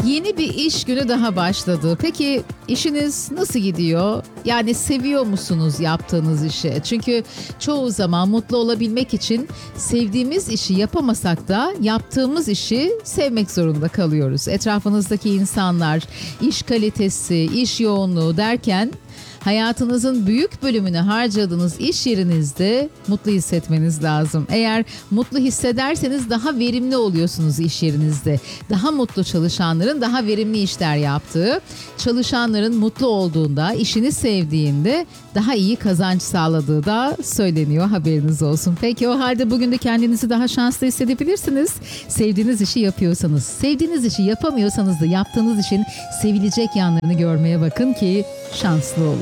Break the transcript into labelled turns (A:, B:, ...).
A: Yeni bir iş günü daha başladı. Peki işiniz nasıl gidiyor? Yani seviyor musunuz yaptığınız işi? Çünkü çoğu zaman mutlu olabilmek için sevdiğimiz işi yapamasak da yaptığımız işi sevmek zorunda kalıyoruz. Etrafınızdaki insanlar, iş kalitesi, iş yoğunluğu derken hayatınızın büyük bölümünü harcadığınız iş yerinizde mutlu hissetmeniz lazım. Eğer mutlu hissederseniz daha verimli oluyorsunuz iş yerinizde. Daha mutlu çalışanların daha verimli işler yaptığı, çalışanların mutlu olduğunda, işini sevdiğinde daha iyi kazanç sağladığı da söyleniyor. Haberiniz olsun. Peki o halde bugün de kendinizi daha şanslı hissedebilirsiniz. Sevdiğiniz işi yapıyorsanız, sevdiğiniz işi yapamıyorsanız da yaptığınız işin sevilecek yanlarını görmeye bakın ki şanslı olun.